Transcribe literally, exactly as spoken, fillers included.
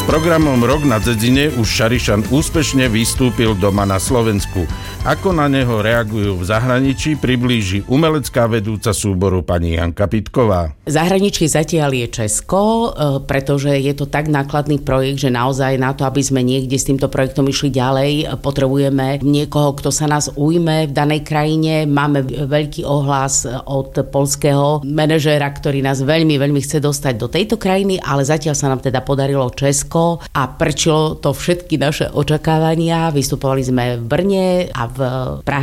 Programom Rok na Dzedzine už Šarišan úspešne vystúpil doma na Slovensku. Ako na neho reagujú v zahraničí, priblíži umelecká vedúca súboru pani Janka Pitková. V zahraničí zatiaľ je Česko, pretože je to tak nákladný projekt, že naozaj na to, aby sme niekde s týmto projektom išli ďalej, potrebujeme niekoho, kto sa nás ujme v danej krajine. Máme veľký ohlas od poľského manažéra, ktorý nás veľmi, veľmi chce dostať do tejto krajiny, ale zatiaľ sa nám teda podarilo Česko a prečilo to všetky naše očakávania. Vystupovali sme v Brne a v Prahe